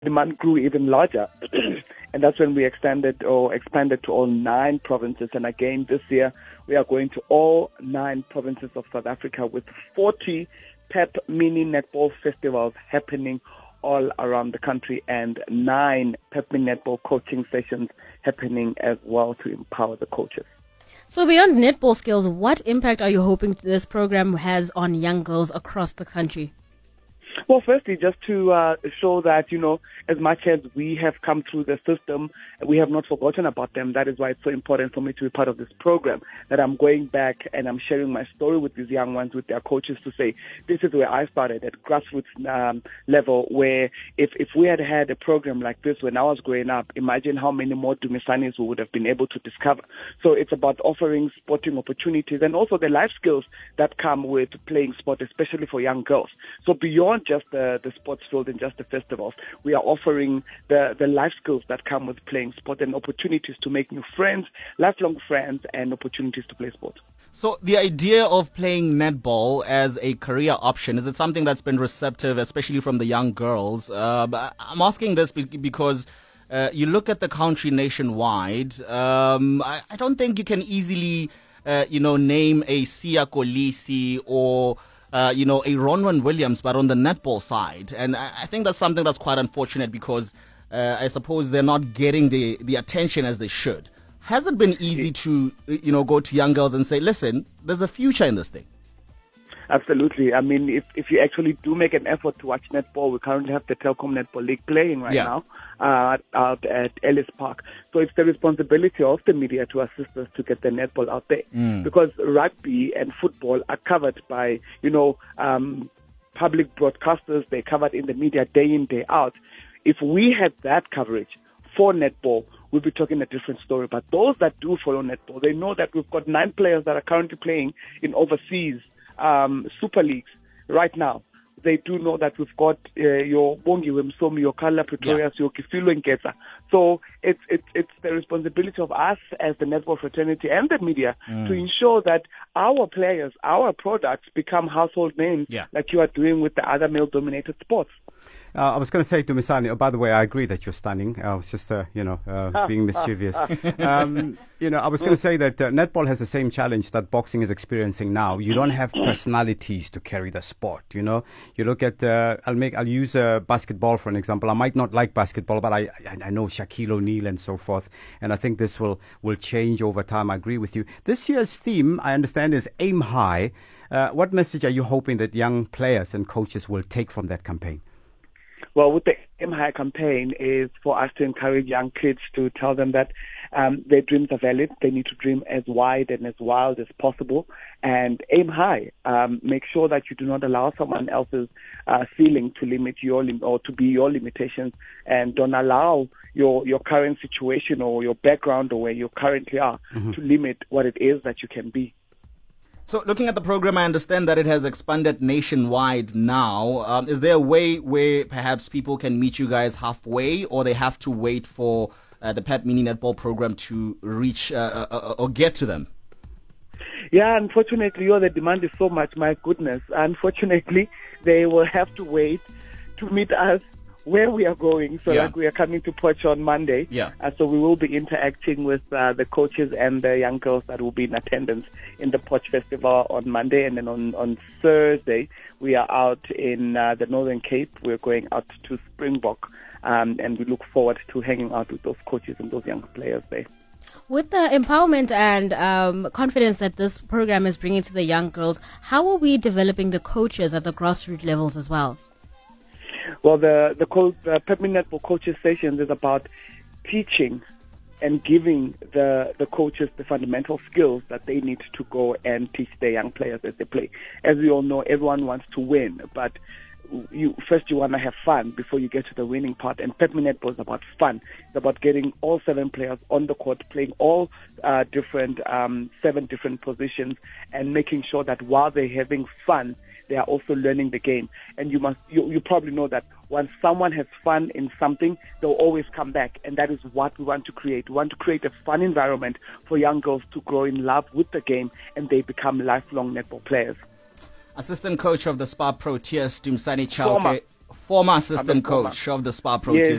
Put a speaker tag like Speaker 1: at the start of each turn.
Speaker 1: demand grew even larger. And that's when we expanded to all 9 provinces. And again, this year, we are going to all 9 provinces of South Africa with 40 PEP mini netball festivals happening all around the country and 9 PEP mini netball coaching sessions happening as well to empower the coaches.
Speaker 2: So beyond netball skills, what impact are you hoping this program has on young girls across the country?
Speaker 1: Well, firstly, just to show that, as much as we have come through the system, we have not forgotten about them. That is why it's so important for me to be part of this program, that I'm going back and I'm sharing my story with these young ones, with their coaches, to say, this is where I started at grassroots level, where if we had had a program like this when I was growing up, imagine how many more Dumisanis we would have been able to discover. So it's about offering sporting opportunities and also the life skills that come with playing sport, especially for young girls. So beyond just the sports field and just the festivals, we are offering the life skills that come with playing sport and opportunities to make new friends, lifelong friends, and opportunities to play sport.
Speaker 3: So the idea of playing netball as a career option, is it something that's been receptive, especially from the young girls? I'm asking this because you look at the country nationwide, I don't think you can easily, name a Siya Kolisi or a Ronwen Williams, but on the netball side. And I think that's something that's quite unfortunate because I suppose they're not getting the attention as they should. Has it been easy to, go to young girls and say, listen, there's a future in this thing?
Speaker 1: Absolutely. I mean, if you actually do make an effort to watch netball, we currently have the Telkom Netball League playing right now out at Ellis Park. So it's the responsibility of the media to assist us to get the netball out there. Because rugby and football are covered by, public broadcasters. They're covered in the media day in, day out. If we had that coverage for netball, we'll be talking a different story. But those that do follow netball, they know that we've got 9 players that are currently playing in overseas super leagues right now. They do know that we've got your Bongi Wemsomi, your Kala Pretorius, your Kifilo Nketsa. So it's the responsibility of us as the netball fraternity and the media to ensure that our players, our products become household names like you are doing with the other male-dominated sports.
Speaker 4: I was going to say to Misani, by the way, I agree that you're stunning. I was just, being mischievous. I was going to say that netball has the same challenge that boxing is experiencing now. You don't have personalities to carry the sport, You look at, I'll use basketball for an example. I might not like basketball, but I know Shaquille O'Neal and so forth. And I think this will change over time. I agree with you. This year's theme, I understand, is Aim High. What message are you hoping that young players and coaches will take from that campaign?
Speaker 1: Well, with the Aim High campaign is for us to encourage young kids to tell them that their dreams are valid. They need to dream as wide and as wild as possible and aim high. Make sure that you do not allow someone else's ceiling to limit your or to be your limitations, and don't allow your current situation or your background or where you currently are to limit what it is that you can be.
Speaker 3: So looking at the program, I understand that it has expanded nationwide now. Is there a way where perhaps people can meet you guys halfway, or they have to wait for the PEP Mini Netball program to reach or get to them?
Speaker 1: Yeah, unfortunately, the demand is so much. My goodness. Unfortunately, they will have to wait to meet us where we are going. So like we are coming to Potch on Monday. So we will be interacting with the coaches and the young girls that will be in attendance in the Potch Festival on Monday. And then on Thursday, we are out in the Northern Cape. We're going out to Springbok. And we look forward to hanging out with those coaches and those young players there.
Speaker 2: With the empowerment and confidence that this program is bringing to the young girls, how are we developing the coaches at the grassroots levels as well?
Speaker 1: Well, the PEP Mini Netball coaches sessions is about teaching and giving the coaches the fundamental skills that they need to go and teach their young players as they play. As we all know, everyone wants to win, but you want to have fun before you get to the winning part. And PEP Mini Netball is about fun. It's about getting all 7 players on the court, playing all 7 different positions, and making sure that while they're having fun, they are also learning the game. And you probably know that once someone has fun in something, they'll always come back. And that is what we want to create. We want to create a fun environment for young girls to grow in love with the game, and they become lifelong netball players.
Speaker 3: Assistant coach of the SPAR Proteas, Dumisani Chauke, former assistant
Speaker 1: former.
Speaker 3: coach of the Spa Pro
Speaker 1: Yes.
Speaker 3: Team.